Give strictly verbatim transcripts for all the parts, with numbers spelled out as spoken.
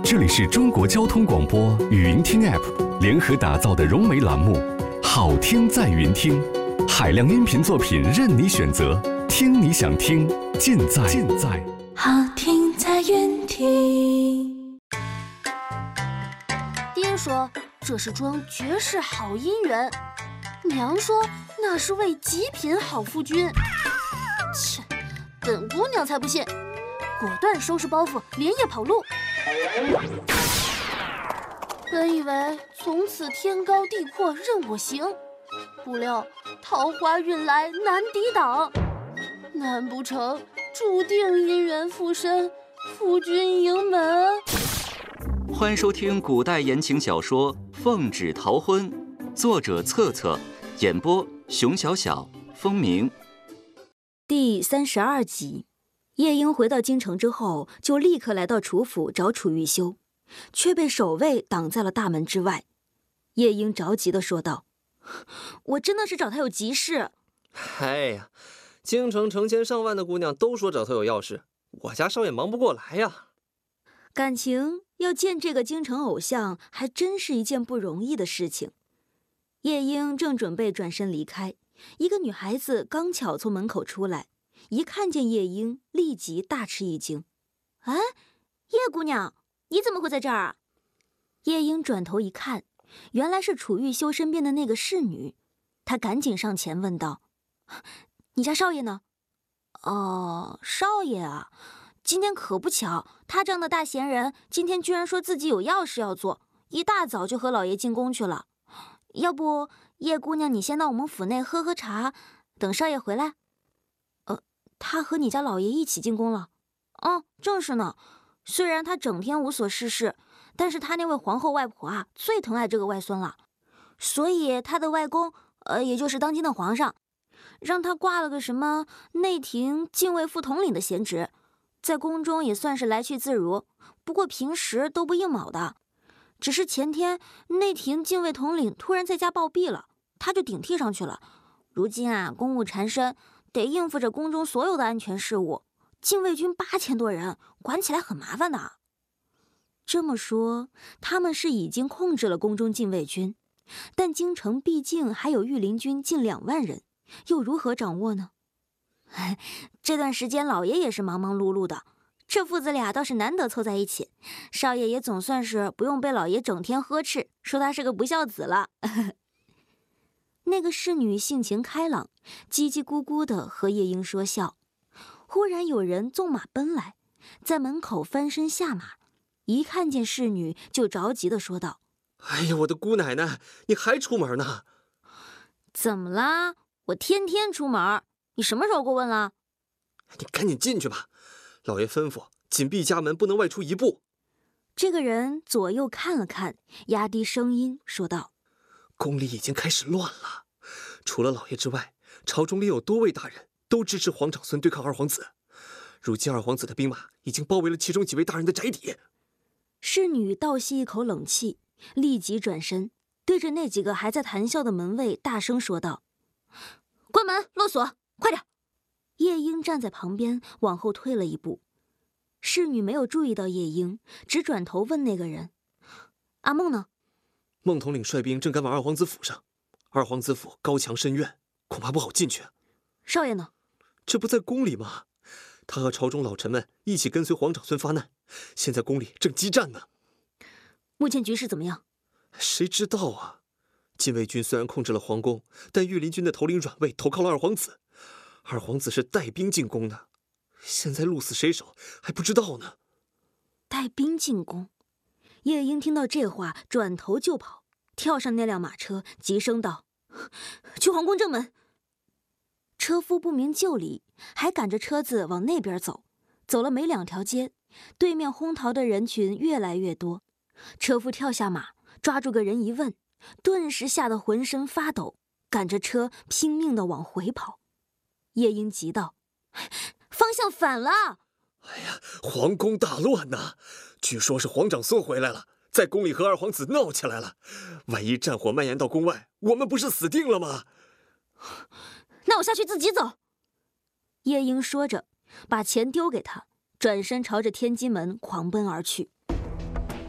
这里是中国交通广播语音听 App 联合打造的融媒栏目，好听在云听，海量音频作品任你选择，听你想听，尽在尽在好听在云听。 爹说这是桩绝世好姻缘，娘说那是位极品好夫君。切，本姑娘才不信，果断收拾包袱，连夜跑路。本以为从此天高地阔任我行，不料桃花运来难抵挡，难不成注定姻缘附身，夫君迎门？ 欢迎收听古代言情小说《奉旨逃婚》，作者策策，演播熊小小、风鸣。 第三十二集，夜莺回到京城之后，就立刻来到楚府找楚玉修，却被守卫挡在了大门之外。夜莺着急地说道：“我真的是找他有急事。” 哎呀，京城成千上万的姑娘都说找他有要事，我家少爷忙不过来呀。 感情要见这个京城偶像，还真是一件不容易的事情。夜莺正准备转身离开，一个女孩子刚巧从门口出来，一看见夜莺，立即大吃一惊：“哎，叶姑娘，你怎么会在这儿啊？”夜莺转头一看，原来是楚玉修身边的那个侍女，她赶紧上前问道：“你家少爷呢？”“哦，少爷啊，今天可不巧，他这样的大闲人，今天居然说自己有要事要做，一大早就和老爷进宫去了。要不叶姑娘你先到我们府内喝喝茶，等少爷回来。”“呃，他和你家老爷一起进宫了？”“哦，正是呢。虽然他整天无所事事，但是他那位皇后外婆啊，最疼爱这个外孙了，所以他的外公，呃，也就是当今的皇上，让他挂了个什么内廷禁卫副统领的闲职，在宫中也算是来去自如，不过平时都不应卯的。只是前天内廷禁卫统领突然在家暴毙了，他就顶替上去了。如今啊，公务缠身，得应付着宫中所有的安全事务，禁卫军八千多人，管起来很麻烦的。”这么说，他们是已经控制了宫中禁卫军，但京城毕竟还有御林军近两万人，又如何掌握呢？这段时间老爷也是忙忙碌碌的，这父子俩倒是难得凑在一起，少爷也总算是不用被老爷整天呵斥，说他是个不孝子了。那个侍女性情开朗，叽叽咕咕地和夜莺说笑。忽然有人纵马奔来，在门口翻身下马，一看见侍女就着急地说道：“ 哎呀，我的姑奶奶，你还出门呢？”“ 怎么啦？我天天出门，你什么时候过问了？”“ 你赶紧进去吧，老爷吩咐紧闭家门，不能外出一步。” 这个人左右看了看，压低声音说道：“ 宫里已经开始乱了，除了老爷之外，朝中里有多位大人都支持皇长孙对抗二皇子。如今二皇子的兵马已经包围了其中几位大人的宅邸。” 侍女倒吸一口冷气，立即转身对着那几个还在谈笑的门卫大声说道：“关门落锁，快点！”夜莺站在旁边往后退了一步，侍女没有注意到夜莺，只转头问那个人：“阿梦呢？”“ 孟统领率兵正赶往二皇子府上，二皇子府高墙深院，恐怕不好进去。”“ 少爷呢？”“ 这不在宫里吗？他和朝中老臣们一起跟随皇长孙发难，现在宫里正激战呢。”“ 目前局势怎么样？”“ 谁知道啊！禁卫军虽然控制了皇宫，但御林军的头领阮卫投靠了二皇子，二皇子是带兵进宫的，现在鹿死谁手还不知道呢。”“ 带兵进宫？”夜莺听到这话，转头就跑，跳上那辆马车，急声道：“去皇宫正门！”车夫不明就里，还赶着车子往那边走。走了没两条街，对面轰逃的人群越来越多。车夫跳下马，抓住个人一问，顿时吓得浑身发抖，赶着车拼命地往回跑。夜莺急道：“方向反了！”“ 哎呀，皇宫大乱呐！据说是皇长孙回来了，在宫里和二皇子闹起来了。万一战火蔓延到宫外，我们不是死定了吗？”“ 那我下去自己走。”夜莺说着，把钱丢给他，转身朝着天机门狂奔而去。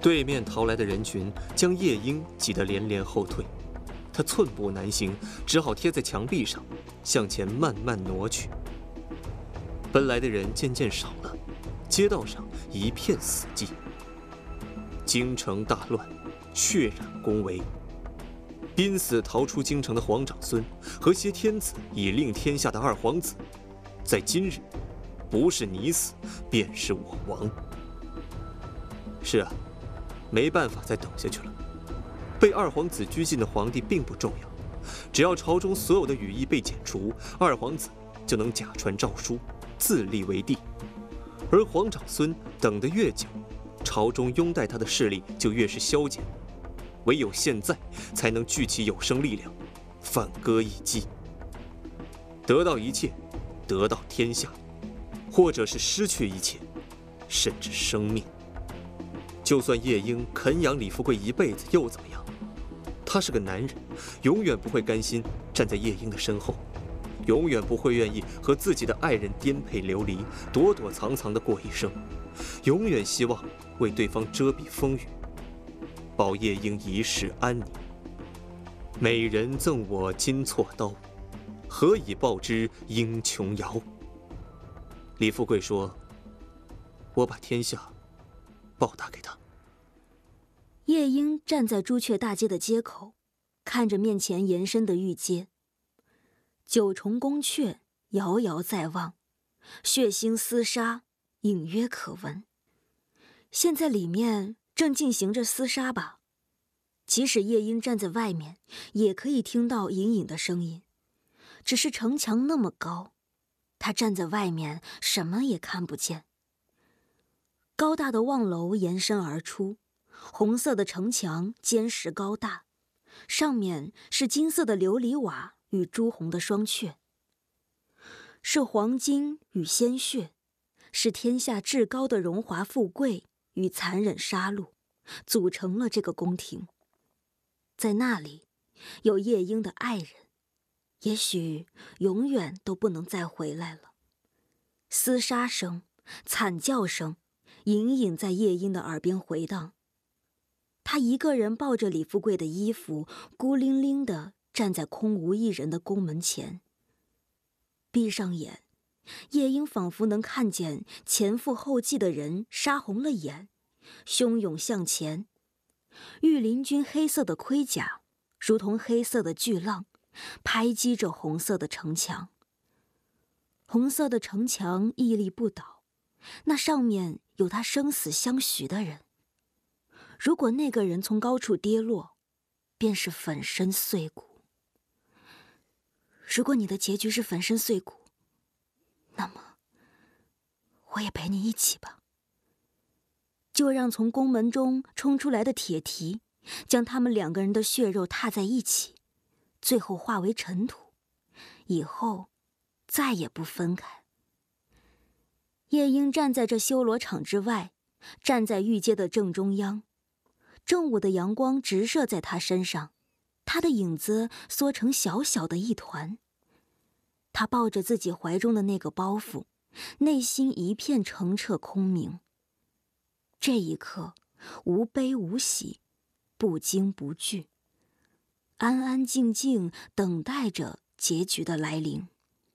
对面逃来的人群将夜莺挤得连连后退，他寸步难行，只好贴在墙壁上，向前慢慢挪去。奔来的人渐渐少了，街道上一片死寂。京城大乱，血染宫闱。濒死逃出京城的皇长孙和挟天子以令天下的二皇子，在今日，不是你死，便是我亡。是啊，没办法再等下去了。被二皇子拘禁的皇帝并不重要，只要朝中所有的羽翼被剪除，二皇子就能假传诏书，自立为帝。而皇长孙等得越久，朝中拥戴他的势力就越是消减。唯有现在才能聚起有生力量，反戈一击，得到一切，得到天下，或者是失去一切，甚至生命。就算夜莺肯养李富贵一辈子又怎么样？他是个男人，永远不会甘心站在夜莺的身后，永远不会愿意和自己的爱人颠沛流离，躲躲藏藏地过一生，永远希望为对方遮蔽风雨，保夜莺一世安宁。美人赠我金错刀，何以报之英琼瑶？李富贵说：“我把天下报答给他。” 夜莺站在朱雀大街的街口，看着面前延伸的御街，九重宫阙遥遥在望，血腥厮杀隐约可闻。现在里面正进行着厮杀吧，即使夜莺站在外面，也可以听到隐隐的声音。只是城墙那么高，他站在外面什么也看不见。高大的望楼延伸而出，红色的城墙坚实高大，上面是金色的琉璃瓦与朱红的双阙，是黄金与鲜血，是天下至高的荣华富贵与残忍杀戮，组成了这个宫廷。在那里，有夜莺的爱人，也许永远都不能再回来了。厮杀声、惨叫声隐隐在夜莺的耳边回荡。他一个人抱着李富贵的衣服，孤零零地站在空无一人的宫门前。闭上眼，夜莺仿佛能看见前赴后继的人杀红了眼，汹涌向前。御林军黑色的盔甲如同黑色的巨浪，拍击着红色的城墙。红色的城墙屹立不倒，那上面有他生死相许的人。如果那个人从高处跌落，便是粉身碎骨。如果你的结局是粉身碎骨，那么我也陪你一起吧。就让从宫门中冲出来的铁蹄将他们两个人的血肉踏在一起，最后化为尘土，以后再也不分开。夜莺站在这修罗场之外，站在御街的正中央，正午的阳光直射在他身上，他的影子缩成小小的一团。他抱着自己怀中的那个包袱，内心一片澄澈空明。这一刻，无悲无喜，不惊不惧，安安静静等待着结局的来临。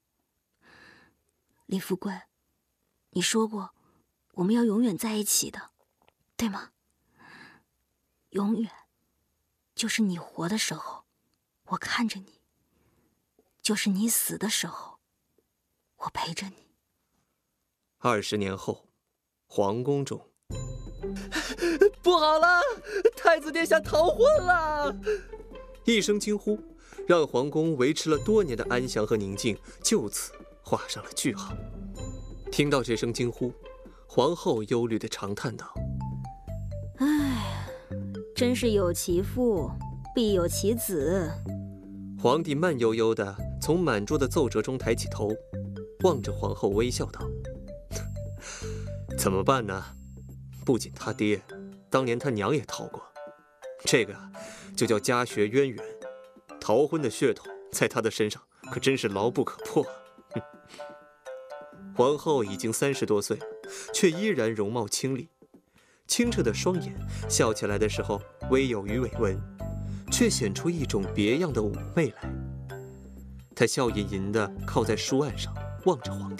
李富贵，你说过我们要永远在一起的，对吗？永远，就是你活的时候，我看着你；就是你死的时候，我陪着你。 二十年后，皇宫中， 不好了，太子殿下逃婚了！ 一声惊呼，让皇宫维持了多年的安详和宁静就此画上了句号。听到这声惊呼，皇后忧虑地长叹道：“ 唉，真是有其父，必有其子。” 皇帝慢悠悠地从满桌的奏折中抬起头，望着皇后微笑道：“怎么办呢？不仅他爹，当年他娘也逃过，这个就叫家学渊源。逃婚的血统在他的身上可真是牢不可破。”皇后已经三十多岁，却依然容貌清丽， 清澈的双眼，笑起来的时候微有鱼尾纹，却显出一种别样的妩媚来。他笑吟吟地靠在书案上，望着皇帝。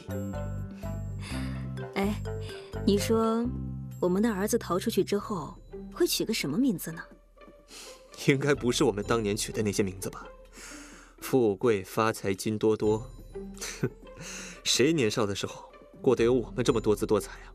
哎，你说，我们的儿子逃出去之后，会取个什么名字呢？ 应该不是我们当年取的那些名字吧？富贵发财金多多，哼，谁年少的时候过得有我们这么多姿多彩啊？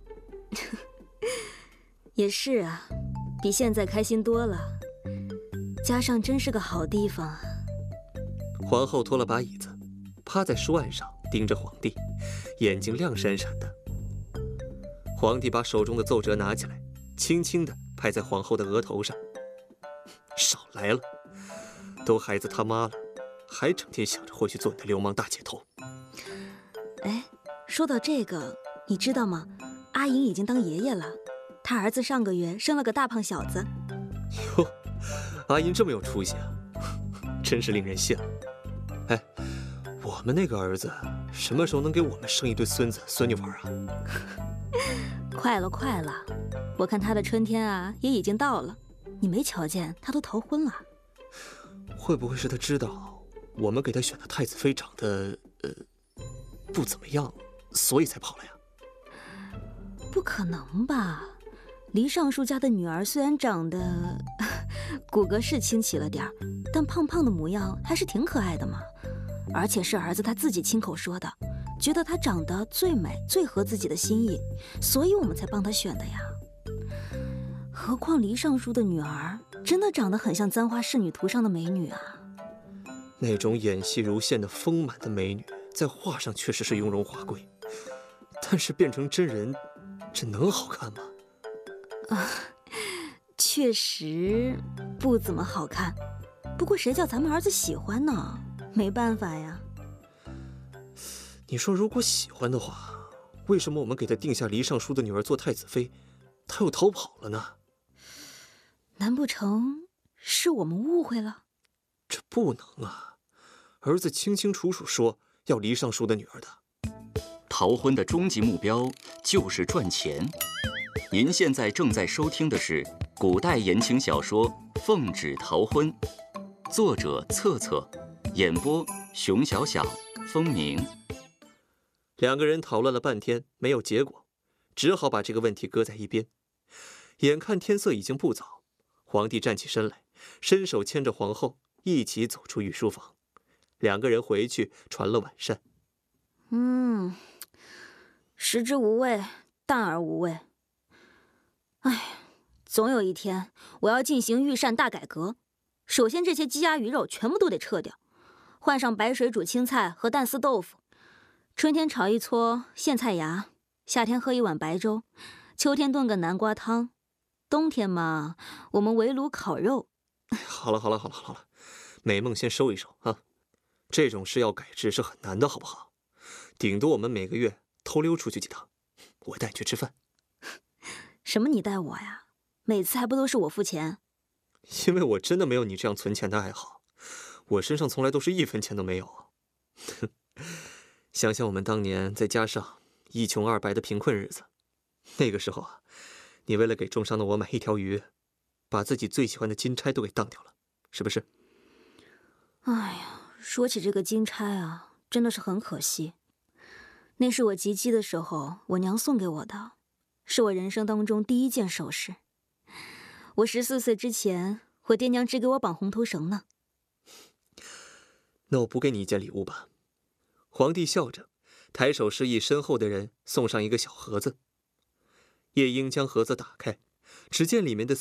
也是啊，比现在开心多了。加上真是个好地方啊。 皇后拖了把椅子，趴在书案上盯着皇帝，眼睛亮闪闪的。皇帝把手中的奏折拿起来，轻轻地拍在皇后的额头上。少来了，都孩子他妈了，还整天想着回去做你的流氓大姐头。 哎，说到这个，你知道吗？阿莹已经当爷爷了，他儿子上个月生了个大胖小子。 哟，阿银这么有出息啊，真是令人羡慕。哎，我们那个儿子什么时候能给我们生一堆孙子孙女玩啊？ 快了，快了，我看他的春天啊也已经到了。你没瞧见他都逃婚了？ 会不会是他知道我们给他选的太子妃长得呃不怎么样，所以才跑了呀？ 不可能吧？黎尚书家的女儿虽然长得骨骼是清奇了点儿，但胖胖的模样还是挺可爱的嘛。而且是儿子他自己亲口说的，觉得她长得最美最合自己的心意，所以我们才帮她选的呀。何况黎尚书的女儿真的长得很像《簪花仕女图》上的美女啊。 那种眼细如线的丰满的美女，在画上确实是雍容华贵，但是变成真人，这能好看吗？ 啊，确实不怎么好看。不过谁叫咱们儿子喜欢呢？没办法呀。 你说如果喜欢的话，为什么我们给他定下黎尚书的女儿做太子妃，他又逃跑了呢？ 难不成是我们误会了？ 这不能啊！儿子清清楚楚说要黎尚书的女儿的。 逃婚的终极目标就是赚钱。您现在正在收听的是古代言情小说《奉旨逃婚》，作者策策，演播熊小小、风鸣。 两个人讨论了半天没有结果，只好把这个问题搁在一边。眼看天色已经不早，皇帝站起身来，伸手牵着皇后一起走出御书房。两个人回去传了晚膳。 嗯，食之无味，淡而无味。哎，总有一天我要进行御膳大改革。首先，这些鸡鸭鱼肉全部都得撤掉，换上白水煮青菜和蛋丝豆腐。春天炒一撮苋菜芽，夏天喝一碗白粥，秋天炖个南瓜汤，冬天嘛，我们围炉烤肉。 好了好了好了好了，美梦先收一收啊！这种事要改制是很难的，好不好？顶多我们每个月偷溜出去几趟，我带你去吃饭。 什么你带我呀？每次还不都是我付钱？ 因为我真的没有你这样存钱的爱好，我身上从来都是一分钱都没有。想想我们当年再加上一穷二白的贫困日子，那个时候啊，你为了给重伤的我买一条鱼，把自己最喜欢的金钗都给当掉了，是不是？ 哎呀，说起这个金钗啊，真的是很可惜。那是我及笄的时候我娘送给我的，是我人生当中第一件首饰。我十四岁之前，我爹娘只给我绑红头绳呢。 那我补给你一件礼物吧。皇帝笑着，抬手示意身后的人送上一个小盒子。夜莺将盒子打开，只见里面的